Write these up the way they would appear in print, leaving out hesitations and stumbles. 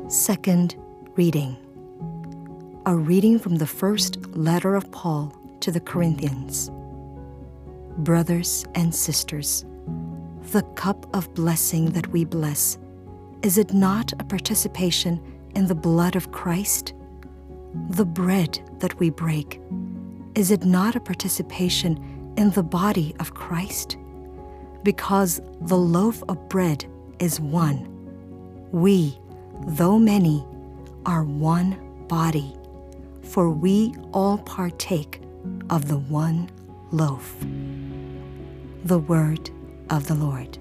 Second reading. A reading from the first letter of Paul to the Corinthians. Brothers and sisters, the cup of blessing that we bless, is it not a participation in the blood of Christ? The bread that we break, is it not a participation in the body of Christ? Because the loaf of bread is one. We, though many, are one body, for we all partake of the one loaf. The word of the Lord.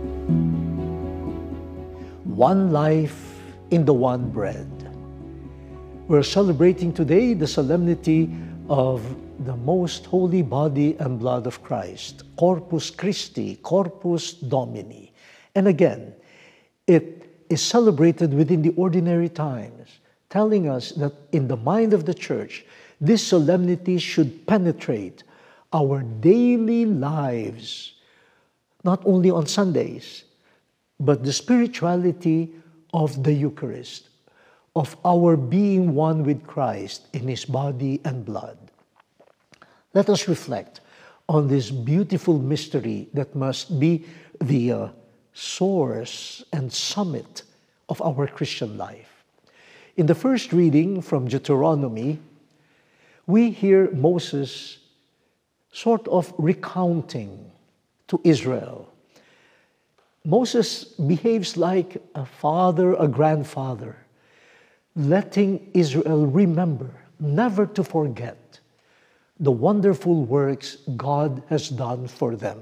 One life in the one bread. We're celebrating today the solemnity of the most holy body and blood of Christ, Corpus Christi, Corpus Domini. And again, it is celebrated within the ordinary times, telling us that in the mind of the Church, this solemnity should penetrate our daily lives, not only on Sundays, but the spirituality of the Eucharist, of our being one with Christ in His body and blood. Let us reflect on this beautiful mystery that must be the source and summit of our Christian life. In the first reading from Deuteronomy, we hear Moses sort of recounting to Israel. Moses behaves like a father, a grandfather, letting Israel remember, never to forget, the wonderful works God has done for them.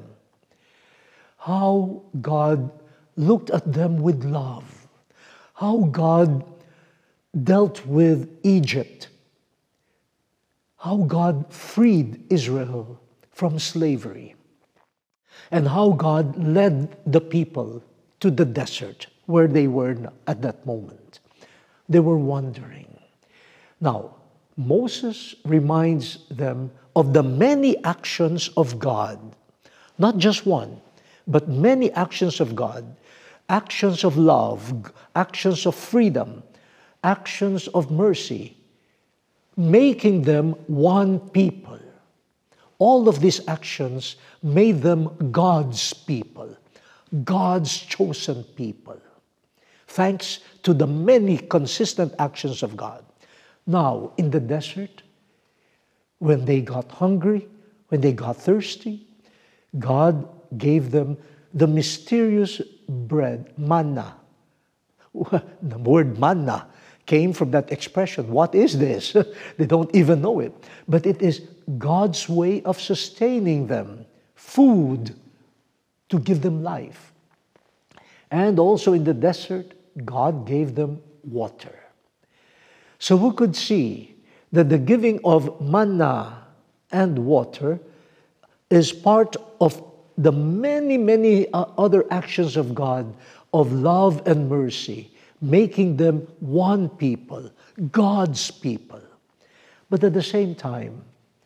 How God looked at them with love. How God dealt with Egypt. How God freed Israel from slavery. And how God led the people to the desert where they were at that moment. They were wandering. Now, Moses reminds them of the many actions of God, not just one, but many actions of God, actions of love, actions of freedom, actions of mercy, making them one people. All of these actions made them God's people, God's chosen people, thanks to the many consistent actions of God. Now, in the desert, when they got hungry, when they got thirsty, God gave them the mysterious bread, manna. The word manna came from that expression. What is this? They don't even know it. But it is God's way of sustaining them, food to give them life. And also in the desert, God gave them water. So we could see that the giving of manna and water is part of the many other actions of God of love and mercy, making them one people, God's people. But at the same time,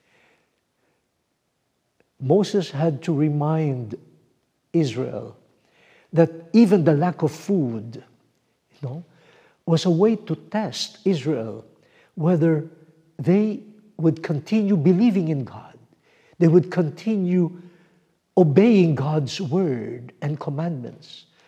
Moses had to remind Israel that even the lack of food, was a way to test Israel whether they would continue believing in God. They would continue obeying God's word and commandments.